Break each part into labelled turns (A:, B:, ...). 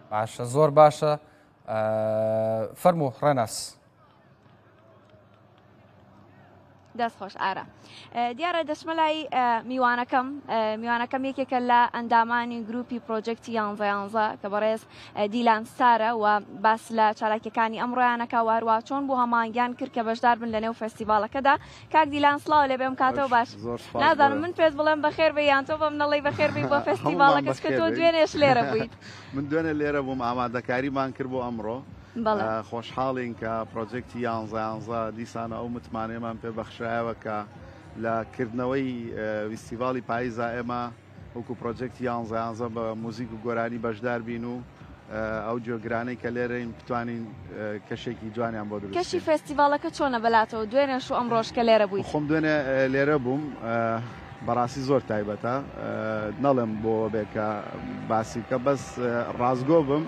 A: باشە زۆر باشە فەرموو ڕەناس.
B: دەستخۆش ئارە دیارە دەچمەلای میوانەکەم یەکێکە لە ئەندامانی گروپی پرۆجەکتی 11 کە بەڕێز دیلان سارە و باس لە چالاکیەکانی ئەمڕۆیانەکە وارووا چۆن بۆ هەمانگیان کرد کە بەشدار بن لە نێو فەستیڤالەکەدا. کاک دیلان سڵاو لێ بێم کاتەوە باش. نازانم من پێت بڵێم بەخێر بێ یان تۆ بەم نەڵێی بەخێر بێ بۆ فەستیڤالەکەش کە تۆ دوێنێش لێرە بوویت.
C: من دوێنێ لێرە بووم ئامادەکاریمان کرد بۆ ئەمڕۆ. خۆشحاڵین کە پرۆجێکتی 11 دیسانە ئەو متمانەیەمان پێبەخشایەوە کە لە کردنەوەی فیستیڤاڵی پاییزە ئێمە وەکو پرۆجێکتی 11 بە موزیک و گۆرانی بەشدار بین و ئەو جۆگرانەی کە لێرەین بتوانین کەشێکی جوانیان بۆ دروست.
B: کەشی فێستیڤاڵەکە چۆنە بەلاتەوە دوێنێش و ئەمڕۆژ کە لێرە بوویت؟
C: خۆم دوێنێ لێرە بووم بەڕاستی زۆر تایبەتە نەڵێم بۆ بێکە باسی کە بەس ڕازگۆ بم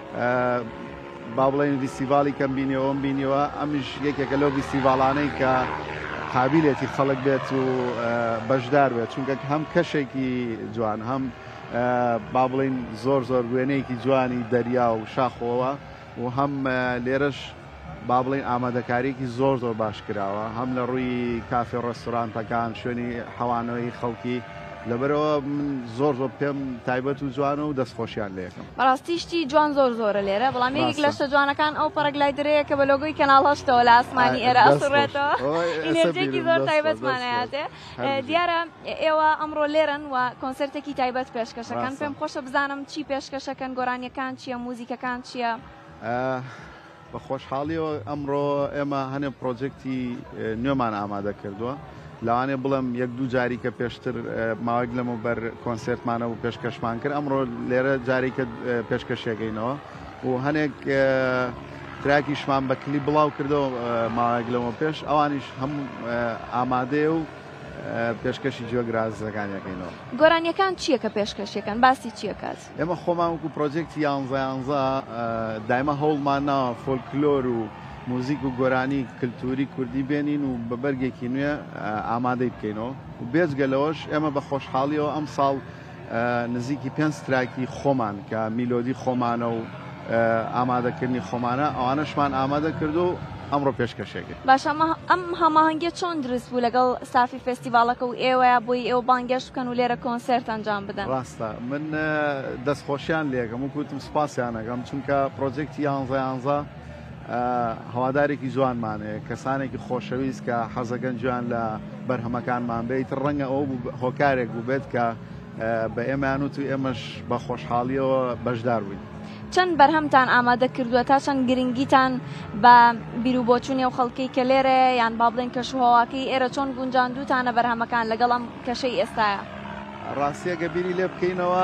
C: با بڵێن فیستیڤاڵی کەم بینیەوەم بینیەوە ئەمیش یەکێکە لەو فیستیڤاڵانەی کە قابلێتی خەڵک بێت و بەشدار بێت چونکە هەم کەشێکی جوان هەم با بڵێن زۆر وێنەیەکی جوانی دەریا و شاخۆوە و هەم لێرەش با بڵێن ئامادەکاریەکی زۆر باش کراوە هەم لە ڕووی کافێ ڕێستۆرانتەکان شوێنی حەوانەوەی خەڵکی لەبەرەوە من زۆر پێم تایبەت و جوانە و دەستخۆشیان لێ یەکەم.
B: بەڕاستیشتی جوان زۆرە لێرە بەڵام یەکێک لە شتە جوانەکان ئەو پەرەگلایدرەیە کە بە لۆگۆی کەناڵ هەشتەوە لە ئاسمانی ئێرە ئەسوڕێتەوە ئینێرجێکی زۆر تایبەتمانەیەاتێ. دیارە ئێوە ئەمڕۆ لێرن و کۆنسەرتێکی تایبەت پێشکەشەکەن پێم خۆشە بزانم چی پێشکەشەکەن گۆرانیەکان چییە موزیکەکان چییە؟
C: بە خۆشحاڵیەوە ئەمڕۆ ئێمە هەنێ پرۆجێکتی نوێمان ئامادە کردووە لەوانێ بڵم یەک دوو جاری کە پێشتر ماوەیەک لەمەوبەر کۆنسێرتمانە و پێشکەشمان کرد ئەمڕۆ لێرە جارێکە پێشکەشێگەینەوە و هەنێک تراکیشمان بە کلی بڵاو کردەوە ماوەیەک لەمە پێش ئەوانیش هەموو ئامادەیە و پێشکەشی جۆگرازەکانیەکەینەوە.
B: گۆرانیەکان چییە کە پێشکەشیەکەن باسی چییە کات؟
C: ئێمە خۆمان وەکو پرۆجێکتی 11 دایمە هەوڵمان ناوە فۆلکلۆر و موزیک و گۆرانی کللتوری کوردی بێنین و بە بەرگێکی نوێ ئامادەی بکەینەوە و بێجگە لەوەش ئێمە بە خۆشحاڵیەوە ئەم ساڵ نزیکی 5 تراکی خۆمان کە میلۆدی خۆمانە و ئامادەکردنی خۆمانە ئەوانەشمان ئامادە کردو و ئەمڕۆ پێشکەشێکی.
B: باشە ئەم هەماهەنگیە چۆن دروست بوو لەگەڵ سافی فێستیڤالەکە و ئێوەیە بۆی ئێوە بانگەشت بکەن و لێرە کۆنسەرت ئەنجام بدەن؟
C: ڕاستە من دەستخۆشیان لێگەم وکوتم سپاسیانەکەم چونکە پرۆجێکتی 11 هەوادارێکی جوانمانەیە کەسانێکی خۆشەویست کە حەزەکەن جوان لە بەرهەمەکانمان بێت ڕەنگە ئەو هۆکارێک بوو بێت کە بە ئێمەیانوت و ئێمەش بە خۆشحاڵیەوە بەشدار بووین.
B: چەند بەرهەمتان ئامادە کردووە تا چەند گرنگیتان بە بیرروبۆچوونی و خەڵکی کە لێرە یان با بڵێن کەشوهەواکەی ئێرە چۆن گونجاندووتانە بەرهەمەکان لەگەڵ ئەم کەشەی ئێستاە؟
C: ڕاستیەکە بیری لێ بکەینەوە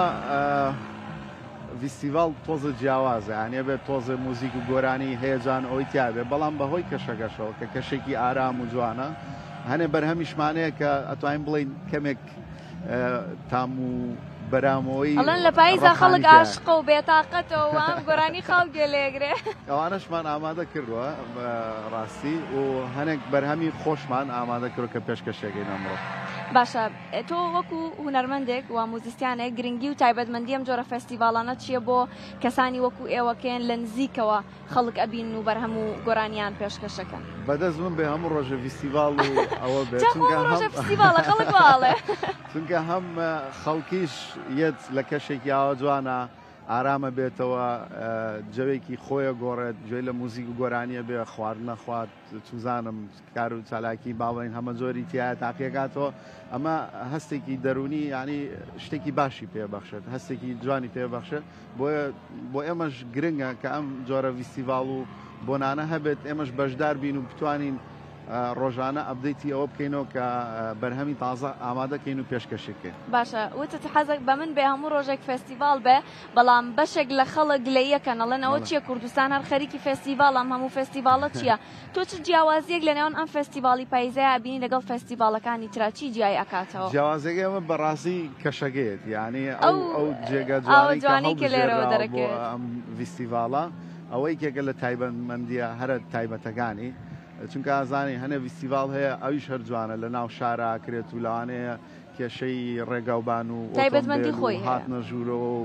C: فیستیڤاڵ تۆزە جیاوازە هەنێ بێت تۆزە موزیک و گۆرانی هەیەجان ئەوی تیاابێ بەڵام بەهۆی کەشەکەشەوە کە کەشێکی ئارام و جوانە هەنێ بەرهەمیشمانەیە کە ئەتوانین بڵین کەمێک تام و بەرامەوەی
B: ئەڵەن لە پاییزە خەڵک عاشقە و بێتاقەتەوە وام گۆرانی خەڵگێ لێگرێ
C: ئەوانەشمان ئامادە کردووە ڕاستی و هەنێک بەرهەمی خۆشمان ئامادە کردو کە پێشکەشێگەین ئەمڕۆ.
B: باشە تۆ وەکو هونەرمەندێک و موزیسیانێک گرنگی و تایبەتمەندی ئەم جۆرە فێستیڤاڵانە چییە بۆ کەسانی وەکو ئێوەکەن لە نزیکەوە خەڵک ئەبین و بەرهەم و گۆرانیان پێشکەشەکەن؟
C: بەدەست من بێ هەموو ڕۆژە فیستیڤاڵ و ئەوە بێت
B: فیستیڤاڵە خەڵک واڵێ
C: چونکە هەم خەڵکیش یەت لە کەشێکی ئاوا جوانە ئارامە بێتەوە جەوێکی خۆیە گۆڕێت گوێی لە موزیک و گۆرانیە بێ خوارد نەخوارد چوزانم کار و چالاکی باڵین هەمە زۆری تایە تاقیەکاتەوە ئەمە هەستێکی دەرونی ینی شتێکی باشی پێبەخشێت هەستێکی جوانی پێبەخشێت بۆ ئێمەش گرنگە کە ئەم جۆرە فیستیڤاڵ و بۆنانە هەبێت ئێمەش بەشدار بین و بتوانین ڕۆژانە ئەبدەیتی ئەوە بکەینەوە کە بەرهەمی تازە ئامادەکەین و پێشکەشێکەکەین.
B: باشە وتت حەزێک بە من بێ هەموو ڕۆژێک فێستیڤاڵ بێ بەڵام بەشێک لە خەڵک لە یەکەن ئەڵێنەوە چییە کوردستان هەر خەریکی فێستیڤاڵ ئەم هەموو فێستیڤاڵە چییە؟ تۆ چ جیاوازیەک لە نێوان ئەم فێستیڤاڵی پاییزەیە بینی لەگەڵ فێستیڤاڵەکانی ترا چی جیای ئەکاتەوە؟
C: جیاوازەکە ئەمە بەڕاستی کەشەگەیت یعنی ئەو جێگە جوانی
B: کە لێرەوە دەرەکەوێت
C: ئەم فیستیڤاڵە ئەوەی کێکە لە تایبەتمەندیە هەرە تایبەتەکانی چونکە ئازانی هەنێ فیستیڤاڵ هەیە ئەویش هەر جوانە لە ناو شارە کرێت و لەوانەیە کێشەی ڕێگاوبان و
B: تایبەتمەندی خۆی
C: هاتنە ژوورەوە